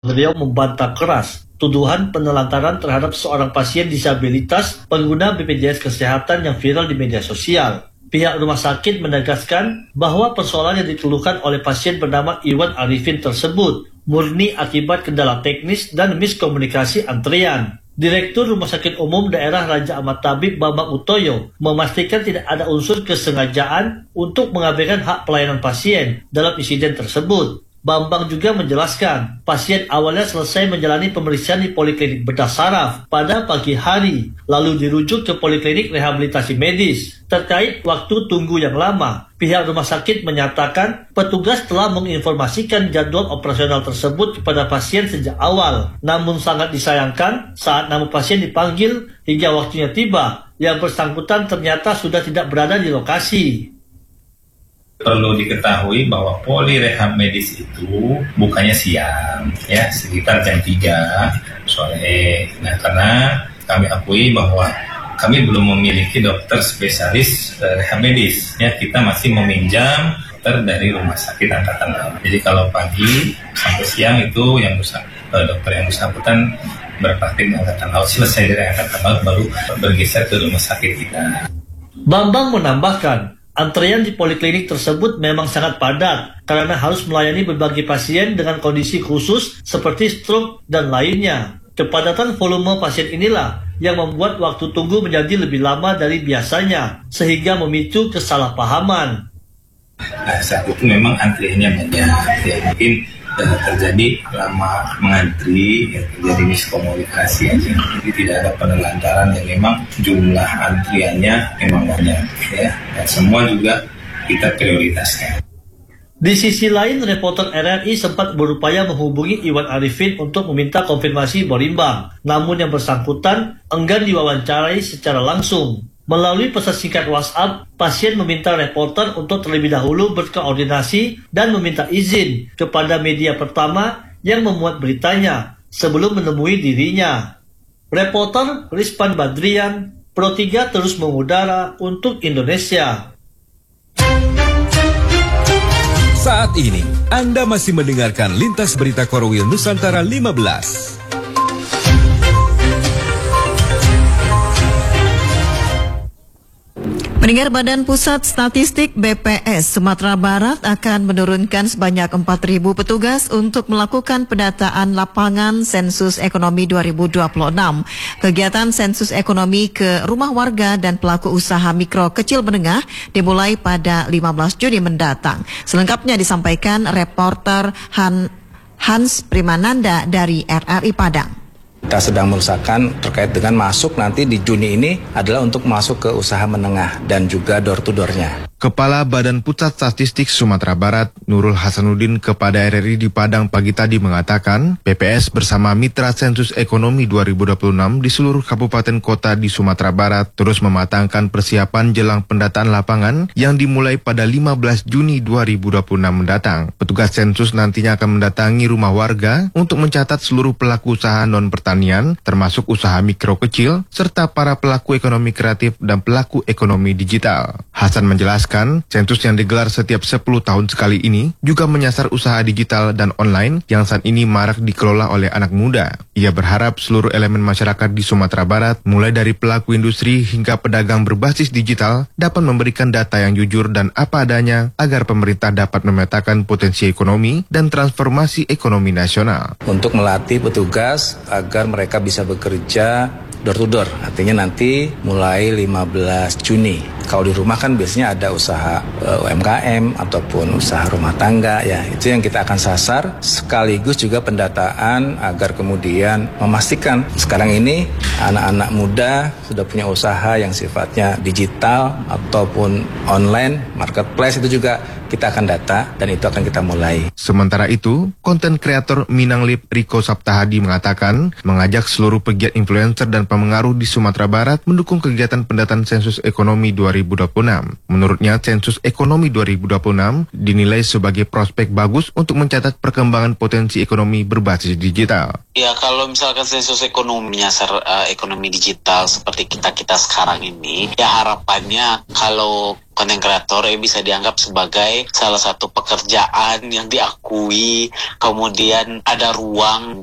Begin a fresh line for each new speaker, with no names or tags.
Beliau membantah keras tuduhan penelantaran terhadap seorang pasien disabilitas pengguna BPJS Kesehatan yang viral di media sosial. Pihak rumah sakit menegaskan bahwa persoalan yang dikeluhkan oleh pasien bernama Iwan Arifin tersebut murni akibat kendala teknis dan miskomunikasi antrian. Direktur Rumah Sakit Umum Daerah Raja Ahmad Tabib Bambang Utoyo memastikan tidak ada unsur kesengajaan untuk mengabaikan hak pelayanan pasien dalam insiden tersebut. Bambang juga menjelaskan, pasien awalnya selesai menjalani pemeriksaan di Poliklinik Bedah Saraf pada pagi hari, lalu dirujuk ke Poliklinik Rehabilitasi Medis. Terkait waktu tunggu yang lama, pihak rumah sakit menyatakan petugas telah menginformasikan jadwal operasional tersebut kepada pasien sejak awal. Namun sangat disayangkan, saat nama pasien dipanggil hingga waktunya tiba, yang bersangkutan ternyata sudah tidak berada di lokasi.
Perlu diketahui bahwa polirehab medis itu bukannya siang, ya sekitar jam 3 sore. Nah, karena kami akui bahwa kami belum memiliki dokter spesialis rehab medis, ya kita masih meminjam dokter dari rumah sakit angkatan laut. Jadi kalau pagi sampai siang itu yang dokter yang bersangkutan berpraktik di angkatan laut, selesai dari angkatan laut baru bergeser ke rumah sakit kita.
Bambang menambahkan, antrean di poliklinik tersebut memang sangat padat karena harus melayani berbagai pasien dengan kondisi khusus seperti stroke dan lainnya. Kepadatan volume pasien inilah yang membuat waktu tunggu menjadi lebih lama dari biasanya, sehingga memicu kesalahpahaman.
Nah, saat itu memang antriannya banyak, ya mungkin terjadi lama mengantri, ya, terjadi miskomunikasi aja. Jadi tidak ada penelantaran yang memang jumlah antriannya memang banyak, ya. Dan semua juga kita prioritaskan.
Di sisi lain, reporter RRI sempat berupaya menghubungi Iwan Arifin untuk meminta konfirmasi berimbang. Namun yang bersangkutan enggan diwawancarai secara langsung. Melalui pesan singkat WhatsApp, pasien meminta reporter untuk terlebih dahulu berkoordinasi dan meminta izin kepada media pertama yang memuat beritanya sebelum menemui dirinya. Reporter Rizpan Badrian, Pro 3 terus mengudara untuk Indonesia.
Saat ini, Anda masih mendengarkan Lintas Berita Korwil Nusantara 15.
Pendengar, Badan Pusat Statistik BPS Sumatera Barat akan menurunkan sebanyak 4.000 petugas untuk melakukan pendataan lapangan sensus ekonomi 2026. Kegiatan sensus ekonomi ke rumah warga dan pelaku usaha mikro kecil menengah dimulai pada 15 Juni mendatang. Selengkapnya disampaikan reporter Hans Primananda dari RRI Padang.
Kita sedang merusakan terkait dengan masuk nanti di Juni ini adalah untuk masuk ke usaha menengah dan juga door-to-door-nya.
Kepala Badan Pusat Statistik Sumatera Barat, Nurul Hasanuddin kepada RRI di Padang pagi tadi mengatakan, BPS bersama Mitra Sensus Ekonomi 2026 di seluruh kabupaten kota di Sumatera Barat terus mematangkan persiapan jelang pendataan lapangan yang dimulai pada 15 Juni 2026 mendatang. Petugas sensus nantinya akan mendatangi rumah warga untuk mencatat seluruh pelaku usaha non-pertanian, termasuk usaha mikro kecil, serta para pelaku ekonomi kreatif dan pelaku ekonomi digital. Hasan menjelaskan, sensus yang digelar setiap 10 tahun sekali ini juga menyasar usaha digital dan online yang saat ini marak dikelola oleh anak muda. Ia berharap seluruh elemen masyarakat di Sumatera Barat, mulai dari pelaku industri hingga pedagang berbasis digital, dapat memberikan data yang jujur dan apa adanya agar pemerintah dapat memetakan potensi ekonomi dan transformasi ekonomi nasional.
Untuk melatih petugas agar mereka bisa bekerja door to door, artinya nanti mulai 15 Juni. Kalau di rumah kan biasanya ada usaha UMKM ataupun usaha rumah tangga, ya itu yang kita akan sasar, sekaligus juga pendataan agar kemudian memastikan sekarang ini anak-anak muda sudah punya usaha yang sifatnya digital ataupun online, marketplace itu juga kita akan data dan itu akan kita mulai.
Sementara itu, konten kreator Minanglip Riko Saptahadi mengatakan mengajak seluruh pegiat influencer dan pemengaruh di Sumatera Barat mendukung kegiatan pendataan sensus ekonomi 2026. Menurutnya, sensus ekonomi 2026 dinilai sebagai prospek bagus untuk mencatat perkembangan potensi ekonomi berbasis digital.
Ya, kalau misalkan sensus ekonomi nyasar ekonomi digital seperti kita sekarang ini, ya harapannya kalau konten kreator bisa dianggap sebagai salah satu pekerjaan yang diakui, kemudian ada ruang